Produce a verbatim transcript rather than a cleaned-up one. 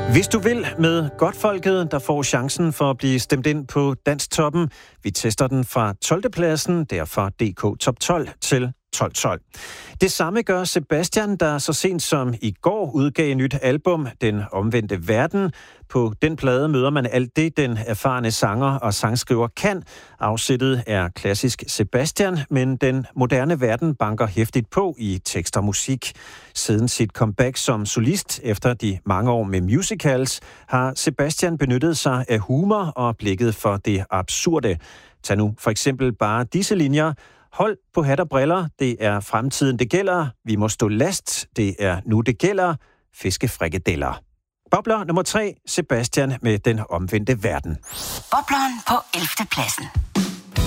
Hvis du vil med Godtfolket, der får chancen for at blive stemt ind på Dansktoppen. Vi tester den fra tolvte pladsen, derfor D K Top tolv til tolv tolv. Det samme gør Sebastian, der så sent som i går udgav et nyt album, Den Omvendte Verden. På den plade møder man alt det, den erfarne sanger og sangskriver kan. Afsættet er klassisk Sebastian, men den moderne verden banker hæftigt på i tekst og musik. Siden sit comeback som solist efter de mange år med musicals, har Sebastian benyttet sig af humor og blikket for det absurde. Tag nu for eksempel bare disse linjer. Hold på hat og briller, det er fremtiden det gælder. Vi må stå last, det er nu det gælder. Fiskefrikadeller. Bobler nummer tre, Sebastian med Den Omvendte Verden. Bobleren på ellevte pladsen.